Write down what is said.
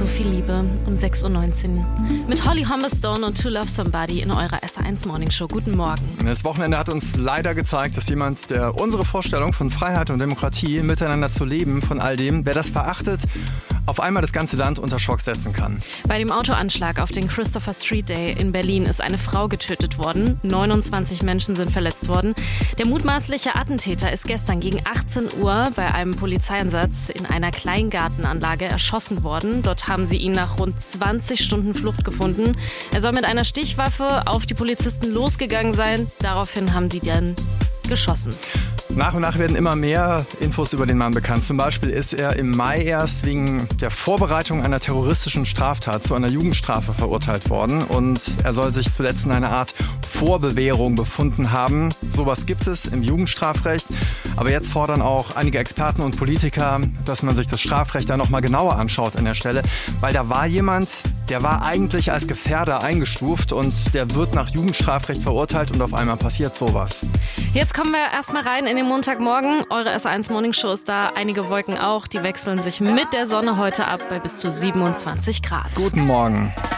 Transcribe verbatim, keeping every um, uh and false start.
So viel Liebe um sechs Uhr neunzehn mit Holly Humberstone und To Love Somebody in eurer S eins Morning Show. Guten Morgen. Das Wochenende hat uns leider gezeigt, dass jemand, der unsere Vorstellung von Freiheit und Demokratie, miteinander zu leben, von all dem, wer das verachtet, auf einmal das ganze Land unter Schock setzen kann. Bei dem Autoanschlag auf den Christopher Street Day in Berlin ist eine Frau getötet worden. neunundzwanzig Menschen sind verletzt worden. Der mutmaßliche Attentäter ist gestern gegen achtzehn Uhr bei einem Polizeieinsatz in einer Kleingartenanlage erschossen worden. Dort haben sie ihn nach rund zwanzig Stunden Flucht gefunden. Er soll mit einer Stichwaffe auf die Polizisten losgegangen sein. Daraufhin haben die dann geschossen. Nach und nach werden immer mehr Infos über den Mann bekannt. Zum Beispiel ist er im Mai erst wegen der Vorbereitung einer terroristischen Straftat zu einer Jugendstrafe verurteilt worden. Und er soll sich zuletzt in einer Art Vorbewährung befunden haben. Sowas gibt es im Jugendstrafrecht. Aber jetzt fordern auch einige Experten und Politiker, dass man sich das Strafrecht da nochmal genauer anschaut an der Stelle. Weil da war jemand, der war eigentlich als Gefährder eingestuft und der wird nach Jugendstrafrecht verurteilt und auf einmal passiert sowas. Jetzt kommen wir erstmal rein in den Montagmorgen. Eure S eins Morning Show ist da. Einige Wolken auch. Die wechseln sich mit der Sonne heute ab bei bis zu siebenundzwanzig Grad. Guten Morgen.